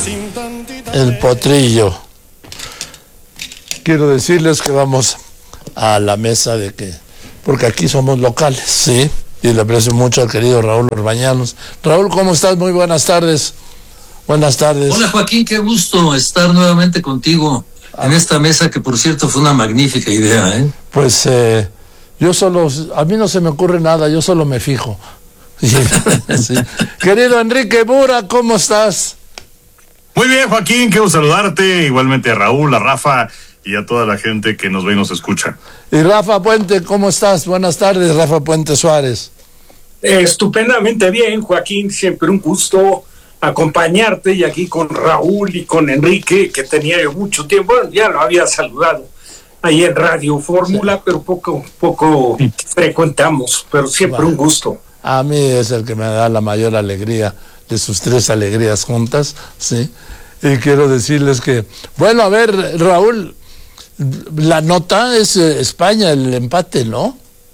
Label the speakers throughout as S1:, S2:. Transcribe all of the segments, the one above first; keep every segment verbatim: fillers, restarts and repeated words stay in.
S1: el potrillo. Quiero decirles que vamos a la mesa de que, porque aquí somos locales, sí, y le aprecio mucho al querido Raúl Orbañanos. Raúl, ¿cómo estás? Muy buenas tardes. Buenas tardes.
S2: Hola Joaquín, qué gusto estar nuevamente contigo ah. en esta mesa, que por cierto fue una magnífica idea, ¿eh?
S1: Pues eh, yo solo, a mí no se me ocurre nada, yo solo me fijo. Sí. Querido Enrique Bura, ¿cómo estás?
S3: Muy bien, Joaquín, quiero saludarte, igualmente a Raúl, a Rafa y a toda la gente que nos ve y nos escucha.
S1: Y Rafa Puente, ¿cómo estás? Buenas tardes, Rafa Puente Suárez.
S4: Eh, estupendamente bien, Joaquín, siempre un gusto acompañarte, y aquí con Raúl y con Enrique, que tenía yo mucho tiempo, bueno, ya lo había saludado ahí en Radio Fórmula, sí, pero poco, poco sí. frecuentamos, pero siempre bueno, un gusto.
S1: A mí es el que me da la mayor alegría de sus tres alegrías juntas, sí. Y quiero decirles que, bueno, a ver, Raúl, la nota es eh, España, el empate, ¿no?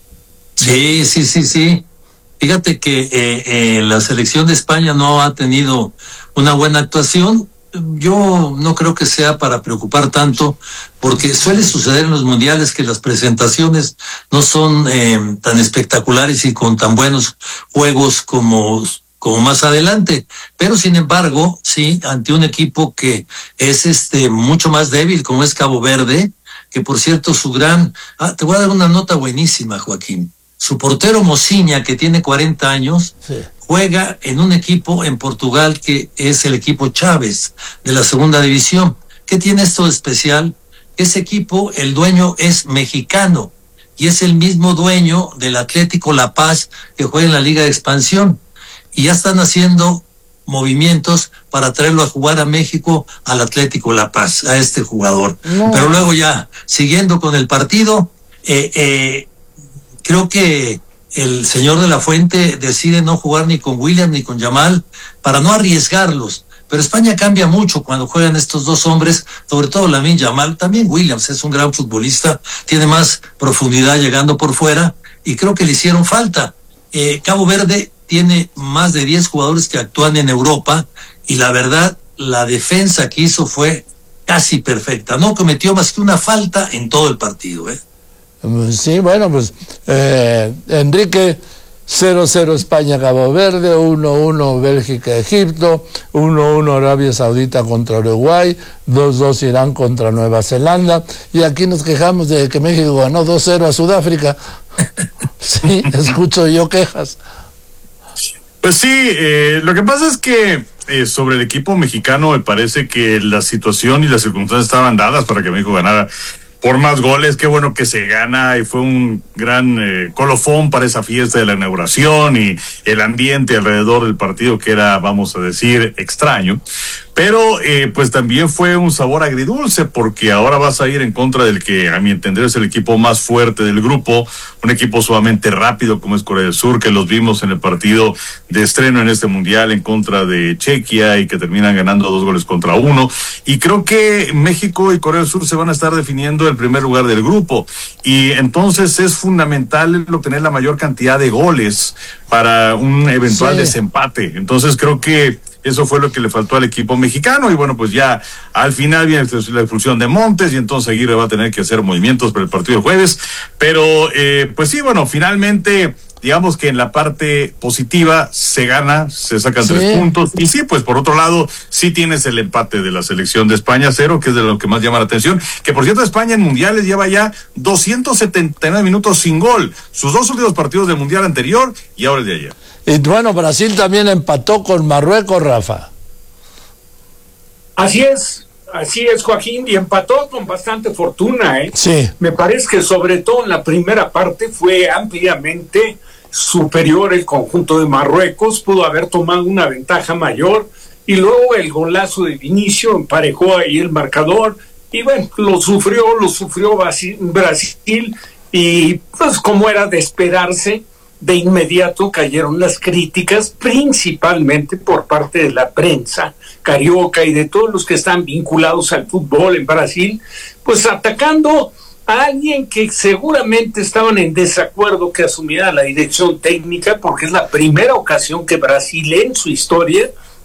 S2: Sí, sí, sí, sí. Fíjate que eh, eh, la selección de España no ha tenido una buena actuación. Yo no creo que sea para preocupar tanto, porque suele suceder en los mundiales que las presentaciones no son eh, tan espectaculares y con tan buenos juegos como, como más adelante. Pero sin embargo, sí, ante un equipo que es este mucho más débil, como es Cabo Verde, que por cierto su gran... Ah, te voy a dar una nota buenísima, Joaquín. Su portero Mociña, que tiene cuarenta años, sí, juega en un equipo en Portugal que es el equipo Chávez de la segunda división. ¿Qué tiene esto de especial? Ese equipo, el dueño es mexicano y es el mismo dueño del Atlético La Paz, que juega en la Liga de Expansión. Y ya están haciendo movimientos para traerlo a jugar a México, al Atlético La Paz, a este jugador. No. Pero luego ya, siguiendo con el partido, eh, eh, creo que el señor de la Fuente decide no jugar ni con William ni con Yamal para no arriesgarlos. Pero España cambia mucho cuando juegan estos dos hombres, sobre todo Lamine Yamal. También Williams es un gran futbolista, tiene más profundidad llegando por fuera, y creo que le hicieron falta. Eh, Cabo Verde tiene más de diez jugadores que actúan en Europa, y la verdad, la defensa que hizo fue casi perfecta. No cometió más que una falta en todo el partido, ¿eh?
S1: Sí, bueno, pues eh, Enrique, cero cero España Cabo Verde, uno uno Bélgica Egipto, uno uno Arabia Saudita contra Uruguay, dos dos Irán contra Nueva Zelanda, y aquí nos quejamos de que México ganó dos cero a Sudáfrica. Sí, escucho yo quejas.
S3: Pues sí, eh, lo que pasa es que eh, sobre el equipo mexicano me parece que la situación y las circunstancias estaban dadas para que México ganara por más goles. Qué bueno que se gana, y fue un gran eh, colofón para esa fiesta de la inauguración y el ambiente alrededor del partido, que era, vamos a decir, extraño. Pero eh, pues también fue un sabor agridulce, porque ahora vas a ir en contra del que a mi entender es el equipo más fuerte del grupo, un equipo sumamente rápido como es Corea del Sur, que los vimos en el partido de estreno en este mundial en contra de Chequia, y que terminan ganando dos goles contra uno. Y creo que México y Corea del Sur se van a estar definiendo el primer lugar del grupo, y entonces es fundamental obtener la mayor cantidad de goles para un eventual sí. desempate. Entonces creo que eso fue lo que le faltó al equipo mexicano, y bueno, pues ya al final viene la expulsión de Montes, y entonces Aguirre va a tener que hacer movimientos para el partido del jueves. Pero eh, pues sí, bueno, finalmente digamos que en la parte positiva se gana, se sacan sí. tres puntos, y sí, pues por otro lado sí tienes el empate de la selección de España, cero, que es de lo que más llama la atención, que por cierto España en mundiales lleva ya doscientos setenta y nueve minutos sin gol, sus dos últimos partidos del mundial anterior y ahora el de ayer.
S1: Y bueno, Brasil también empató con Marruecos, Rafa.
S4: Así es, así es, Joaquín, y empató con bastante fortuna, ¿eh?
S1: Sí.
S4: Me parece que sobre todo en la primera parte fue ampliamente superior el conjunto de Marruecos, pudo haber tomado una ventaja mayor, y luego el golazo de Vinicio emparejó ahí el marcador, y bueno, lo sufrió, lo sufrió Brasil, y pues como era de esperarse, de inmediato cayeron las críticas, principalmente por parte de la prensa carioca y de todos los que están vinculados al fútbol en Brasil, pues atacando a alguien que seguramente estaban en desacuerdo que asumiera la dirección técnica, porque es la primera ocasión que Brasil en su historia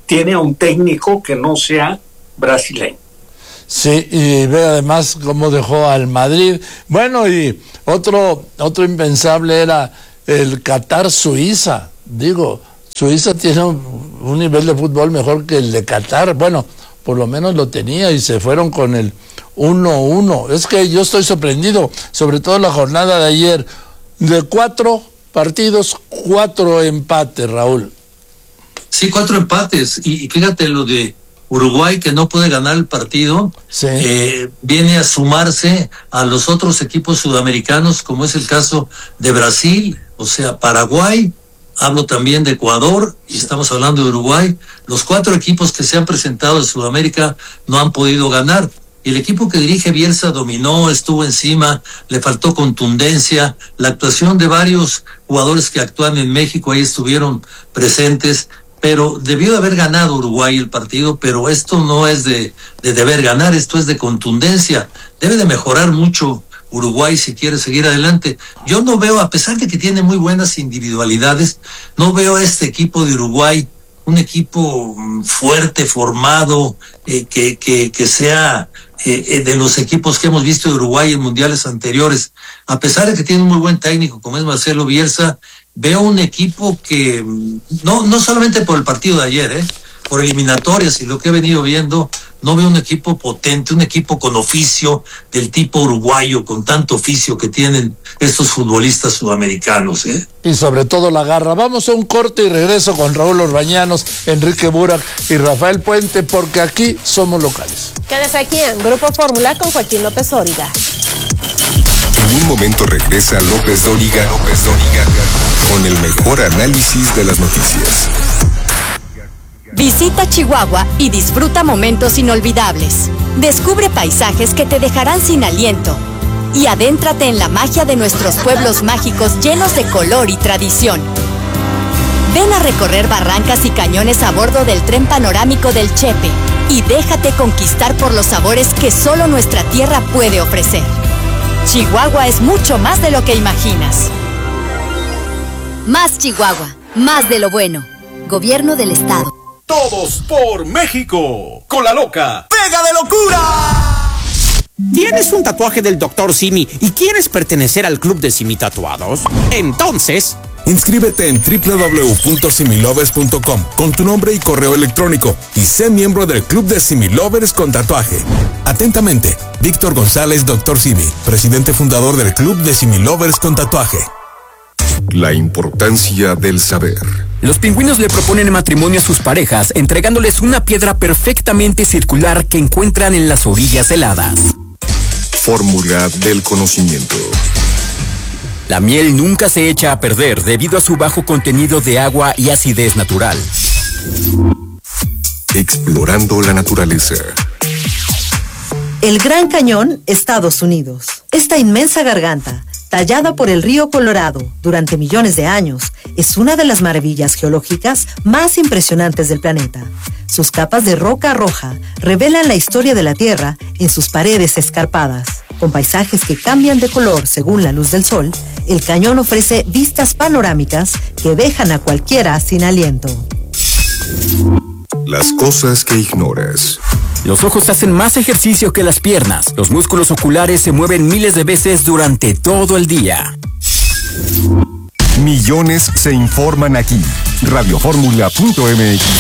S4: tiene a un técnico que no sea brasileño.
S1: Sí, y ve además cómo dejó al Madrid. Bueno, y otro, otro impensable era el Qatar-Suiza. Digo, Suiza tiene un, un nivel de fútbol mejor que el de Qatar. Bueno, por lo menos lo tenía y se fueron con el uno uno. Es que yo estoy sorprendido, sobre todo la jornada de ayer. De cuatro partidos, cuatro empates, Raúl.
S2: Sí, cuatro empates. Y, y fíjate lo de Uruguay, que no puede ganar el partido,
S1: sí.
S2: eh, viene a sumarse a los otros equipos sudamericanos, como es el caso de Brasil, o sea, Paraguay, hablo también de Ecuador, y estamos hablando de Uruguay. Los cuatro equipos que se han presentado en Sudamérica no han podido ganar. El equipo que dirige Bielsa dominó, estuvo encima, le faltó contundencia. La actuación de varios jugadores que actúan en México ahí estuvieron presentes, pero debió de haber ganado Uruguay el partido, pero esto no es de, de deber ganar, esto es de contundencia. Debe de mejorar mucho Uruguay si quiere seguir adelante. Yo no veo, a pesar de que tiene muy buenas individualidades, no veo a este equipo de Uruguay un equipo fuerte, formado, eh, que, que, que sea eh, de los equipos que hemos visto de Uruguay en mundiales anteriores. A pesar de que tiene un muy buen técnico como es Marcelo Bielsa, veo un equipo que, no, no solamente por el partido de ayer, eh, por eliminatorias y lo que he venido viendo, no veo un equipo potente, un equipo con oficio del tipo uruguayo, con tanto oficio que tienen estos futbolistas sudamericanos, ¿eh?
S1: Y sobre todo la garra. Vamos a un corte y regreso con Raúl Orbañanos, Enrique Burak y Rafael Puente, porque aquí somos locales.
S5: Quédese aquí en Grupo Fórmula con Joaquín López Dóriga.
S6: En un momento regresa López Dóriga, López Dóriga, con el mejor análisis de las noticias.
S7: Visita Chihuahua y disfruta momentos inolvidables. Descubre paisajes que te dejarán sin aliento. Y adéntrate en la magia de nuestros pueblos mágicos llenos de color y tradición. Ven a recorrer barrancas y cañones a bordo del tren panorámico del Chepe y déjate conquistar por los sabores que solo nuestra tierra puede ofrecer. Chihuahua es mucho más de lo que imaginas.
S8: Más Chihuahua, más de lo bueno. Gobierno del Estado.
S9: Todos por México. Con la loca Pega de Locura.
S10: ¿Tienes un tatuaje del doctor Simi y quieres pertenecer al club de Simi Tatuados? Entonces,
S6: inscríbete en doble u doble u doble u punto similovers punto com con tu nombre y correo electrónico y sé miembro del club de Similovers con tatuaje. Atentamente, Víctor González, doctor Simi, presidente fundador del club de Similovers con tatuaje. La importancia del saber.
S11: Los pingüinos le proponen matrimonio a sus parejas, entregándoles una piedra perfectamente circular que encuentran en las orillas heladas.
S6: Fórmula del conocimiento.
S11: La miel nunca se echa a perder debido a su bajo contenido de agua y acidez natural.
S6: Explorando la naturaleza.
S12: El Gran Cañón, Estados Unidos. Esta inmensa garganta, tallada por el río Colorado durante millones de años, es una de las maravillas geológicas más impresionantes del planeta. Sus capas de roca roja revelan la historia de la Tierra en sus paredes escarpadas. Con paisajes que cambian de color según la luz del sol, el cañón ofrece vistas panorámicas que dejan a cualquiera sin aliento.
S6: Las cosas que ignoras.
S11: Los ojos hacen más ejercicio que las piernas. Los músculos oculares se mueven miles de veces durante todo el día.
S6: Millones se informan aquí. radio fórmula punto m x.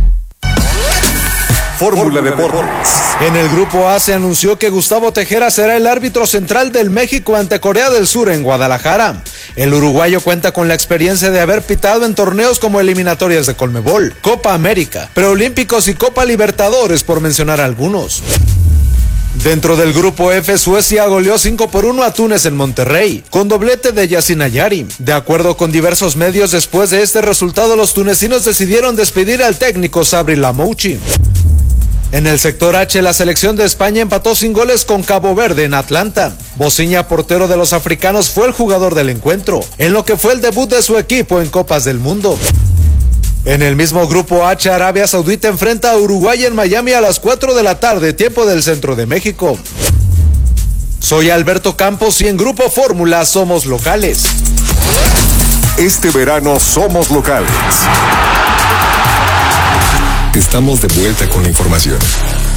S6: Fórmula Deportes.
S13: En el Grupo A se anunció que Gustavo Tejera será el árbitro central del México ante Corea del Sur en Guadalajara. El uruguayo cuenta con la experiencia de haber pitado en torneos como eliminatorias de Conmebol, Copa América, Preolímpicos y Copa Libertadores, por mencionar algunos. Dentro del Grupo F, Suecia goleó cinco por uno a Túnez en Monterrey, con doblete de Yacine Ayari. De acuerdo con diversos medios, después de este resultado, los tunecinos decidieron despedir al técnico Sabri Lamouchi. En el sector H, la selección de España empató sin goles con Cabo Verde en Atlanta. Bociña, portero de los africanos, fue el jugador del encuentro, en lo que fue el debut de su equipo en Copas del Mundo. En el mismo Grupo H, Arabia Saudita enfrenta a Uruguay en Miami a las cuatro de la tarde, tiempo del centro de México. Soy Alberto Campos y en Grupo Fórmula somos locales.
S6: Este verano somos locales. Estamos de vuelta con la información.